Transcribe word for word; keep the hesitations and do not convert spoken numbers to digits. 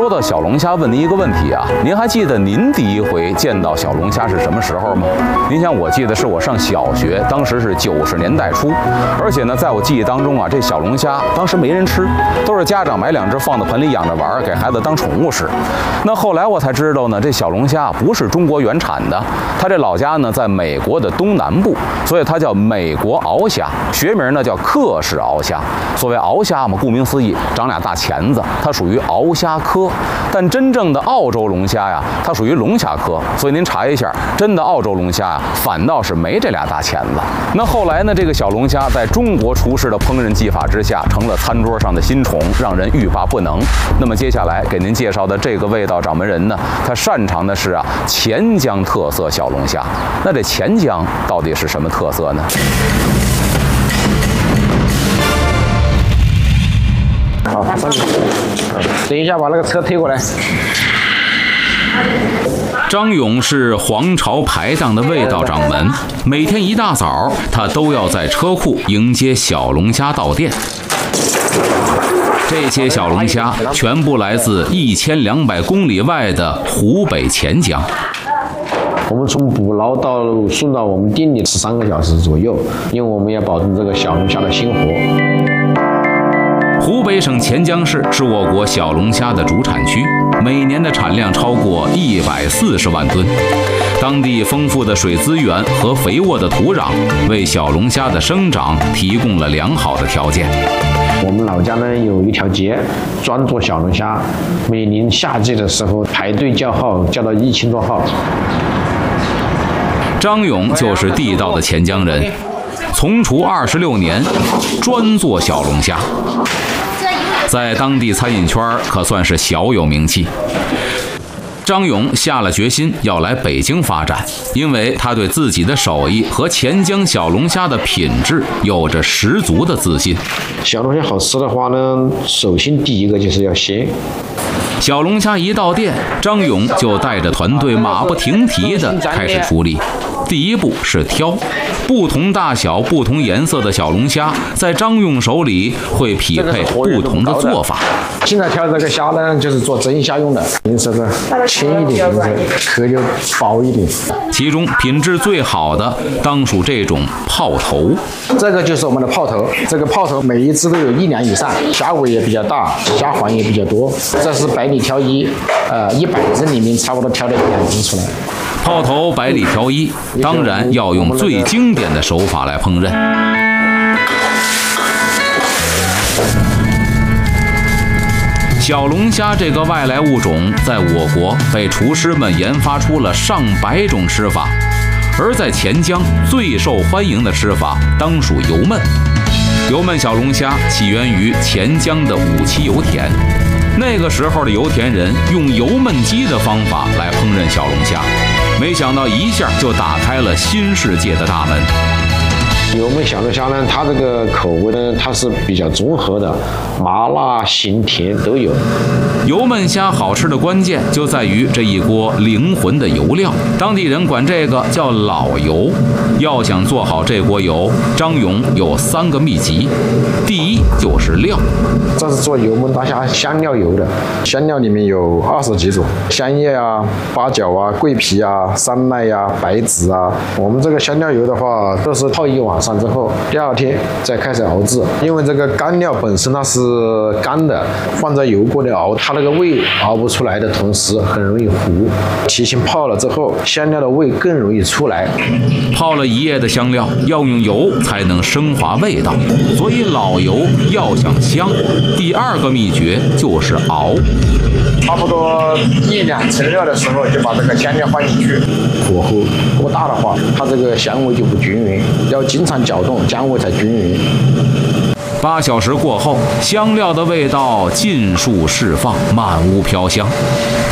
说到小龙虾，问您一个问题啊，您还记得您第一回见到小龙虾是什么时候吗？您想，我记得是我上小学，当时是九十年代初，而且呢，在我记忆当中啊，这小龙虾当时没人吃，都是家长买两只放在盆里养着玩，给孩子当宠物使。那后来我才知道呢，这小龙虾不是中国原产的，它这老家呢在美国的东南部，所以它叫美国鳌虾，学名呢叫克氏鳌虾。所谓鳌虾嘛，顾名思义，长俩大钳子，它属于鳌虾科。但真正的澳洲龙虾呀，它属于龙虾科，所以您查一下，真的澳洲龙虾呀，反倒是没这俩大钳子。那后来呢，这个小龙虾在中国厨师的烹饪技法之下，成了餐桌上的新宠，让人欲罢不能。那么接下来给您介绍的这个味道掌门人呢，他擅长的是啊钱江特色小龙虾。那这钱江到底是什么特色呢？ 好，上去。等一下，把那个车推过来。 张勇是皇朝排档的味道掌门，每天一大早，他都要在车库迎接小龙虾到店。这些小龙虾全部来自一千两百公里外的湖北钱江。 我们从捕捞到送到我们店里十三个小时左右，因为我们要保证这个小龙虾的鲜活。 湖北省钱江市是我国小龙虾的主产区，每年的产量超过一百四十万吨。当地丰富的水资源和肥沃的土壤，为小龙虾的生长提供了良好的条件。 我们老家呢有一条街专做小龙虾，每年夏季的时候排队叫号，叫到一千多号。 张勇就是地道的钱江人，从厨二十六年，专做小龙虾，在当地餐饮圈可算是小有名气。张勇下了决心要来北京发展，因为他对自己的手艺和钱江小龙虾的品质有着十足的自信。 小龙虾好吃的话呢，首先第一个就是要鲜。 小龙虾一到店，张勇就带着团队马不停蹄地开始处理。第一步是挑，不同大小、不同颜色的小龙虾，在张勇手里会匹配不同的做法。 现在挑这个虾呢，就是做蒸虾用的，颜色的浅一点，壳就薄一点。 其中品质最好的当属这种泡头。 这个就是我们的泡头，这个泡头每一只都有一两以上，虾尾也比较大，虾环也比较多。这是百里挑一，呃，一百只里面差不多挑了一两只出来。 泡头百里挑一，当然要用最经典的手法来烹饪。小龙虾这个外来物种，在我国被厨师们研发出了上百种吃法，而在钱江最受欢迎的吃法当属油焖。油焖小龙虾起源于钱江的五七油田，那个时候的油田人用油焖机的方法来烹饪小龙虾，没想到一下就打开了新世界的大门。 油焖小龙虾呢，它这个口味呢，它是比较综合的，麻辣、咸、甜都有。 油焖虾好吃的关键就在于这一锅灵魂的油料，当地人管这个叫老油。要想做好这锅油，张勇有三个秘籍。第一就是料， 这是做油焖大虾香料油的，香料里面有二十几种，香叶啊、八角啊、桂皮啊、山麦呀、啊、白芷啊。我们这个香料油的话，都是泡一晚上之后，第二天再开始熬制。因为这个干料本身它是干的，放在油锅里熬，它那个味熬不出来的同时，很容易糊。提前泡了之后，香料的味更容易出来。 泡了一夜的香料要用油才能升华味道，所以老油要想香，第二个秘诀就是熬。 差不多一两成料的时候，就把这个香料放进去。火候过大的话，它这个香味就不均匀，要经常搅动，香味才均匀。 八小时过后，香料的味道尽数释放，满屋飘香。